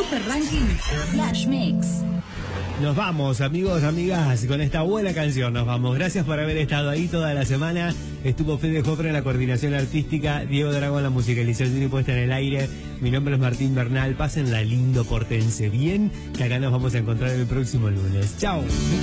Super Ranking Flash Mix. Nos vamos, amigos, amigas, con esta buena canción nos vamos. Gracias por haber estado ahí toda la semana. Estuvo Fede Jofre en la coordinación artística, Diego Dragón en la musicalización y puesta en el aire. Mi nombre es Martín Bernal. Pásenla lindo, pórtense bien, que acá nos vamos a encontrar el próximo lunes. Chao.